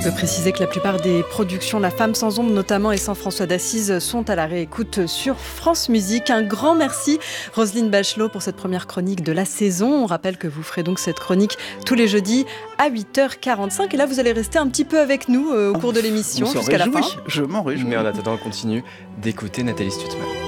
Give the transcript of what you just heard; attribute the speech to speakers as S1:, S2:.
S1: peut préciser que la plupart des productions La Femme sans ombre, notamment, et sans François d'Assise, sont à la réécoute sur France Musique. Un grand merci, Roselyne Bachelot, pour cette première chronique de la saison. On rappelle que vous ferez donc cette chronique tous les jeudis à 8h45. Et là, vous allez rester un petit peu avec nous au cours de l'émission jusqu'à la fin.
S2: Je m'en réjouis.
S3: Mais en attendant, on continue d'écouter Nathalie Stutzmann.